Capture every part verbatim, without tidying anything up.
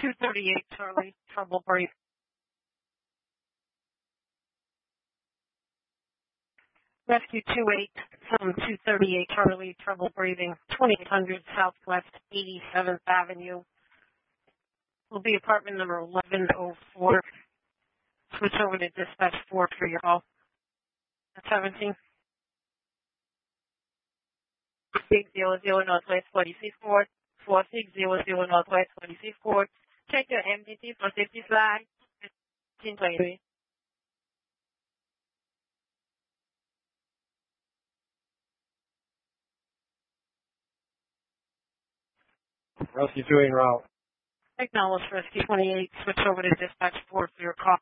two thirty-eight Charlie, trouble break. Rescue two eight from two thirty-eight Charlie, trouble breathing, twenty-eight hundred Southwest eighty-seventh Avenue. Will be apartment number eleven oh four. Switch over to dispatch four for your call. seventeen. six zero zero Northwest forty-six Court, four six zero zero Northwest forty-six Court. Check your M D T for safety flag. fifteen twenty-three. Rescue two en route. Acknowledge Rescue twenty-eight. Switch over to dispatch four for your call.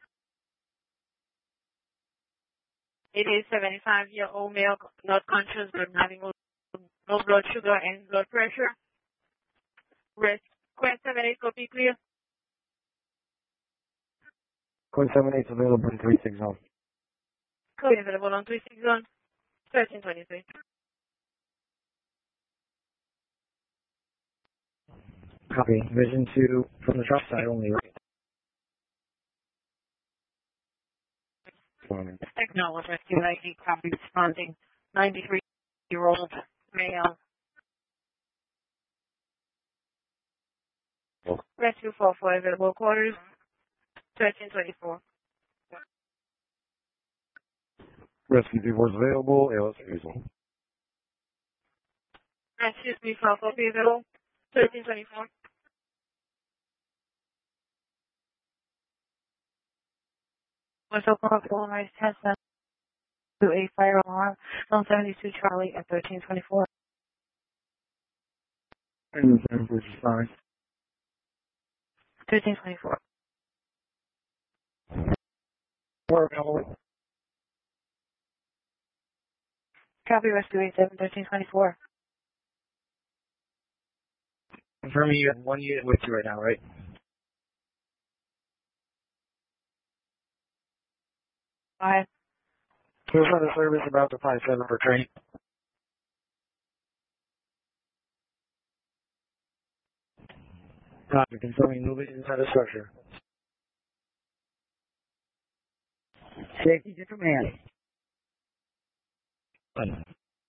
It is seventy-five-year-old male, not conscious, but having low blood sugar and blood pressure. Request seven eight copy clear. Code seven eight available in three six zone. Code available on three six zone. thirteen twenty-three. Copy. Vision two from the truck side only, right? Acknowledge Rescue I D copy responding. ninety-three-year-old male. Rescue four for available quarters. thirteen twenty-four. Rescue two is available. A L S refusal. Excuse me, four for available. thirteen twenty-four. Was Oklahoma Illinois test to a fire alarm on seventy-two Charlie at thirteen twenty-four. And then which is fine. thirteen twenty-four. Work available. Copy Rescue eighty-seven, thirteen twenty-four. Confirming you have one unit with you right now, right? Five. Clear for the service about to five seven for train. Copy. Confirming moving inside the structure. Safety to command. One.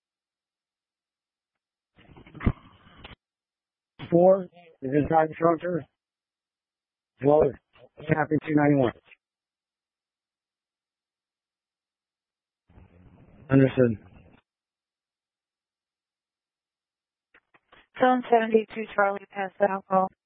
Four is inside the structure. Lower. Captain two ninety-one. Understood. Zone seventy-two Charlie, pass the alcohol.